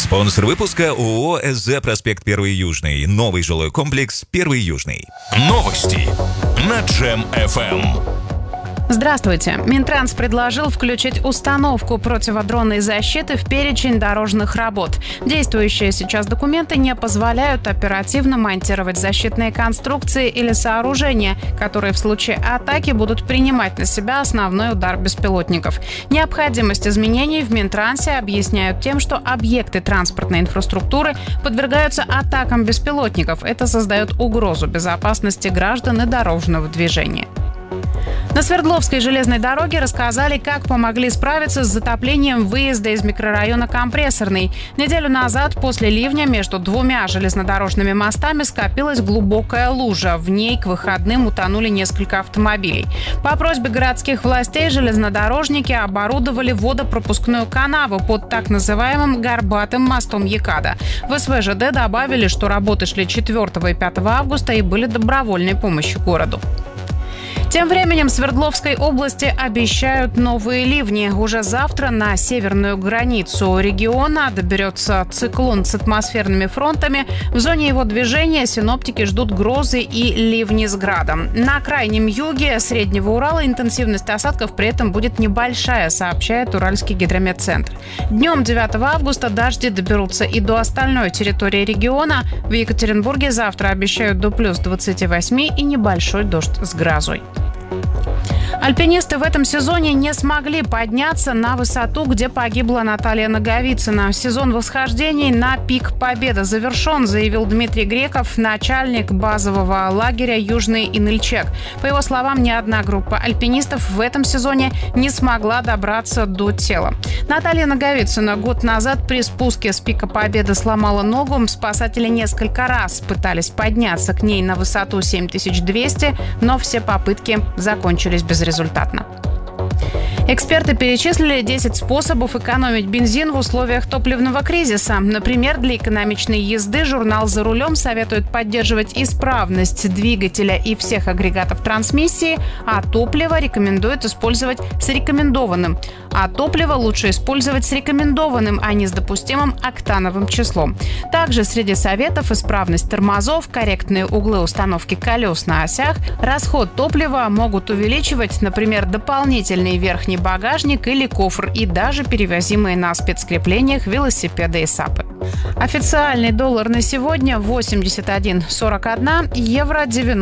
Спонсор выпуска ООО «СЗ Проспект 1 Южный». Новый жилой комплекс 1 Южный. Новости на Джем-ФМ. Здравствуйте. Минтранс предложил включить установку противодронной защиты в перечень дорожных работ. Действующие сейчас документы не позволяют оперативно монтировать защитные конструкции или сооружения, которые в случае атаки будут принимать на себя основной удар беспилотников. Необходимость изменений в Минтрансе объясняют тем, что объекты транспортной инфраструктуры подвергаются атакам беспилотников. Это создает угрозу безопасности граждан и дорожного движения. На Свердловской железной дороге рассказали, как помогли справиться с затоплением выезда из микрорайона Компрессорный. Неделю назад после ливня между двумя железнодорожными мостами скопилась глубокая лужа. В ней к выходным утонули несколько автомобилей. По просьбе городских властей железнодорожники оборудовали водопропускную канаву под так называемым горбатым мостом Якада. В СВЖД добавили, что работы шли 4 и 5 августа и были добровольной помощью городу. Тем временем в Свердловской области обещают новые ливни. Уже завтра на северную границу региона доберется циклон с атмосферными фронтами. В зоне его движения синоптики ждут грозы и ливни с градом. На крайнем юге Среднего Урала интенсивность осадков при этом будет небольшая, сообщает Уральский гидрометцентр. Днем 9 августа дожди доберутся и до остальной территории региона. В Екатеринбурге завтра обещают до плюс 28 и небольшой дождь с грозой. Альпинисты в этом сезоне не смогли подняться на высоту, где погибла Наталья Наговицына. Сезон восхождений на пик Победы завершен, заявил Дмитрий Греков, начальник базового лагеря «Южный Инельчек». По его словам, ни одна группа альпинистов в этом сезоне не смогла добраться до тела. Наталья Наговицына год назад при спуске с пика Победы сломала ногу. Спасатели несколько раз пытались подняться к ней на высоту 7200, но все попытки закончились безрезультатно. Эксперты перечислили 10 способов экономить бензин в условиях топливного кризиса. Например, для экономичной езды журнал «За рулем» советует поддерживать исправность двигателя и всех агрегатов трансмиссии, а топливо рекомендует использовать с рекомендованным. А топливо лучше использовать с рекомендованным, а не с допустимым октановым числом. Также среди советов исправность тормозов, корректные углы установки колес на осях, расход топлива могут увеличивать, например, дополнительный верхний багажник или кофр и даже перевозимые на спецкреплениях велосипеды и САПы. Официальный доллар на сегодня 81,41, евро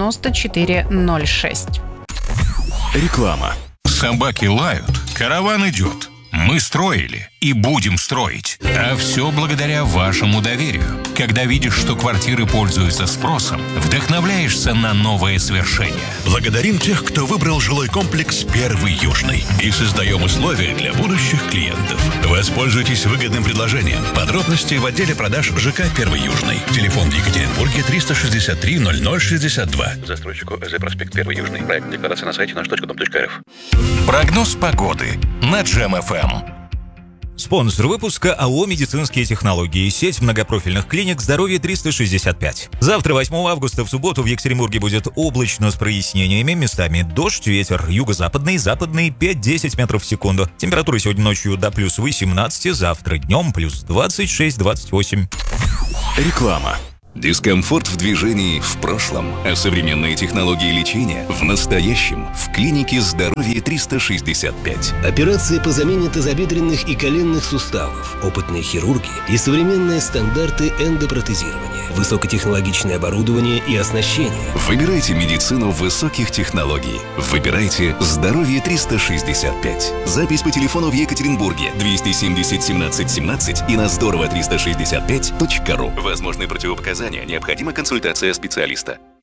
94,06. Реклама. Собаки лают, караван идет. Мы строили и будем строить. А все благодаря вашему доверию. Когда видишь, что квартиры пользуются спросом, вдохновляешься на новые свершения. Благодарим тех, кто выбрал жилой комплекс 1 Южный. И создаем условия для будущих клиентов. Воспользуйтесь выгодным предложением. Подробности в отделе продаж ЖК 1 Южный. Телефон в Екатеринбурге 363 0062. Застройщику СЗ Проспект 1 Южный. Проект декларации на сайте наш.дом.рф. Прогноз погоды на Джем-ФМ. Спонсор выпуска АО «Медицинские технологии». Сеть многопрофильных клиник «Здоровье 365». Завтра, 8 августа, в субботу, в Екатеринбурге будет облачно с прояснениями. Местами дождь, ветер юго-западный, западный 5-10 метров в секунду. Температура сегодня ночью до плюс 18, завтра днем плюс 26-28. Реклама. Дискомфорт в движении в прошлом, а современные технологии лечения в настоящем в клинике «Здоровье 365». Операции по замене тазобедренных и коленных суставов, опытные хирурги и современные стандарты эндопротезирования, высокотехнологичное оборудование и оснащение. Выбирайте медицину высоких технологий. Выбирайте «Здоровье 365». Запись по телефону в Екатеринбурге 270 17 17 и на здорово365.ру. Возможны противопоказания. Необходима консультация специалиста.